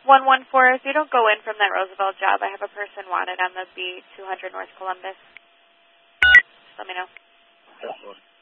114, if you don't go in from that Roosevelt job, I have a person wanted on the B200 North Columbus. Just let me know.